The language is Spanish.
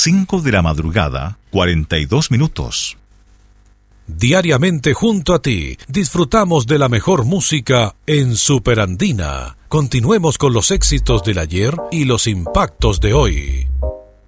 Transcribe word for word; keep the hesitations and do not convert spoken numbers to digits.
cinco de la madrugada, cuarenta y dos minutos. Diariamente junto a ti, disfrutamos de la mejor música en Superandina. Continuemos con los éxitos del ayer y los impactos de hoy.